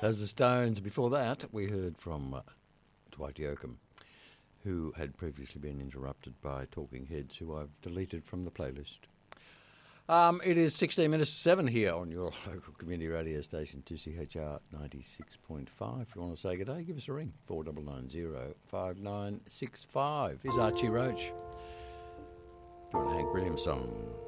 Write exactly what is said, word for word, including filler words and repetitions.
As the Stones. Before that, we heard from uh, Dwight Yoakam, who had previously been interrupted by Talking Heads, who I've deleted from the playlist. Um, it is sixteen minutes to seven here on your local community radio station, two C H R ninety-six point five. If you want to say good day, give us a ring, four nine nine zero five nine six five. Here's Archie Roach doing a Hank Williams song.